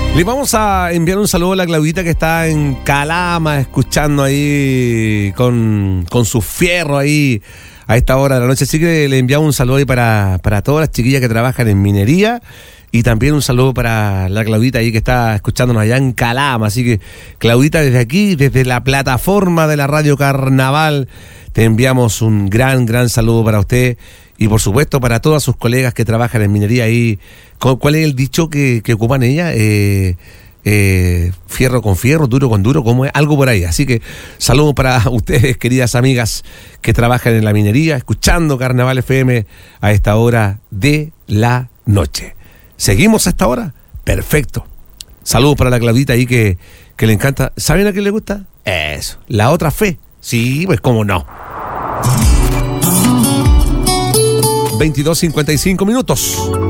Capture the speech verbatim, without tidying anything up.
Le vamos a enviar un saludo a la Claudita que está en Calama, escuchando ahí con, con su fierro ahí a esta hora de la noche. Así que le enviamos un saludo ahí para, para todas las chiquillas que trabajan en minería. Y también un saludo para la Claudita ahí que está escuchándonos allá en Calama. Así que, Claudita, desde aquí, desde la plataforma de la Radio Carnaval, te enviamos un gran, gran saludo para usted. Y por supuesto para todas sus colegas que trabajan en minería ahí. ¿Cuál es el dicho que, que ocupan ellas? Eh, eh, fierro con fierro, duro con duro, como es, algo por ahí. Así que saludos para ustedes, queridas amigas que trabajan en la minería, escuchando Carnaval F M a esta hora de la noche. ¿Seguimos a esta hora? Perfecto. Saludos para la Claudita ahí que, que le encanta. ¿Saben a quién le gusta? Eso, la otra fe. Sí, pues cómo no. veintidós cincuenta y cinco minutos.